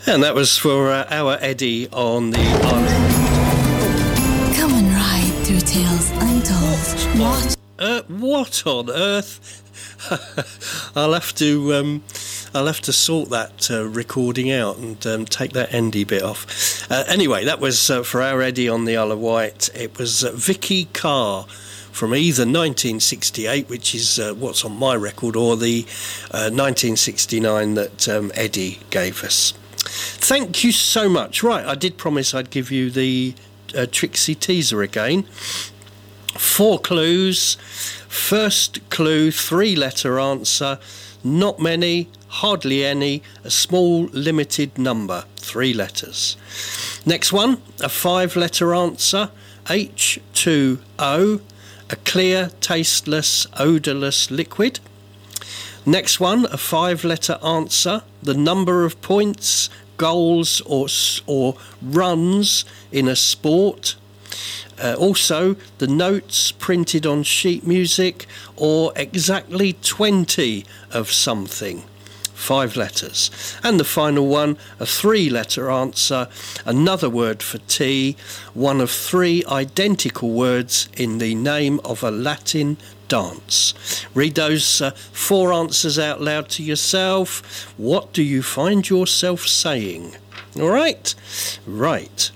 And that was for our Eddie on the island. Come and ride through tales untold. What on earth? I'll have to sort that recording out and take that Andy bit off. Anyway, that was for our Eddie on the Isle of Wight. It was Vicky Carr from either 1968, which is what's on my record, or the 1969 that Eddie gave us. Thank you so much. Right, I did promise I'd give you the Trixie teaser again. 4 clues. First clue, 3-letter answer. Not many, hardly any, a small limited number, 3 letters. Next one, a 5-letter answer. H2O, a clear, tasteless, odourless liquid. Next one, a 5-letter answer. The number of points, goals or runs in a sport. Also, the notes printed on sheet music, or exactly 20 of something. 5 letters. And the final one, a 3-letter answer. Another word for tea. One of 3 identical words in the name of a Latin dance. Read those 4 answers out loud to yourself. What do you find yourself saying? All right? Right.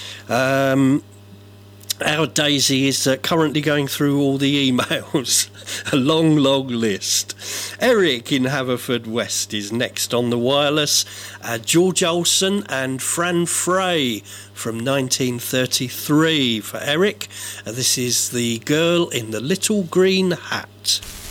Our Daisy is currently going through all the emails. A long, long list. Eric in Haverfordwest is next on the wireless. George Olsen and Fran Frey from 1933 for Eric. This is The Girl in the Little Green Hat.